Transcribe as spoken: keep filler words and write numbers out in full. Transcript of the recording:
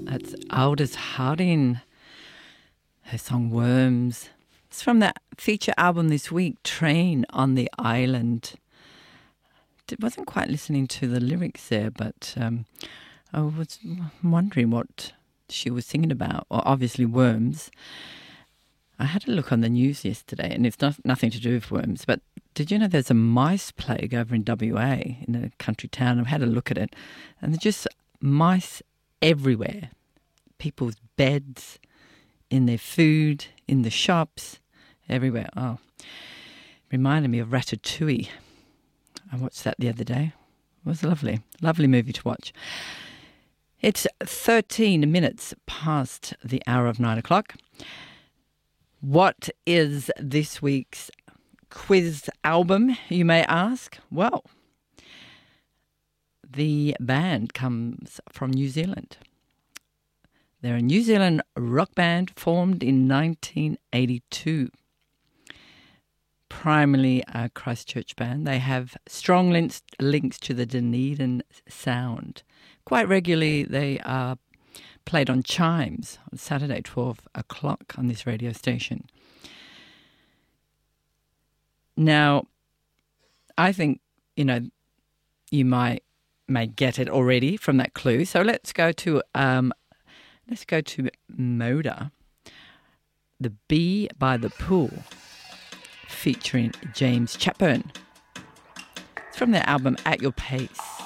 That's Aldous Harding, her song Worms. It's from that feature album this week, Train on the Island. I wasn't quite listening to the lyrics there, but um, I was wondering what she was singing about. Well, obviously worms. I had a look on the news yesterday, and it's not, nothing to do with worms, but did you know there's a mice plague over in W A, in a country town? I've had a look at it, and there's just mice everywhere. People's beds, in their food, in the shops, everywhere. Oh, reminded me of Ratatouille. I watched that the other day. It was lovely. Lovely movie to watch. It's thirteen minutes past the hour of nine o'clock. What is this week's quiz album, you may ask? Well, the band comes from New Zealand. They're a New Zealand rock band formed in nineteen eighty-two. Primarily a Christchurch band. They have strong links, links to the Dunedin sound. Quite regularly they are played on Chimes on Saturday, twelve o'clock on this radio station. Now, I think, you know, you might may get it already from that clue. So let's go to um, let's go to Moda, The Bee by the Pool, featuring James Chapman. It's from their album At Your Pace.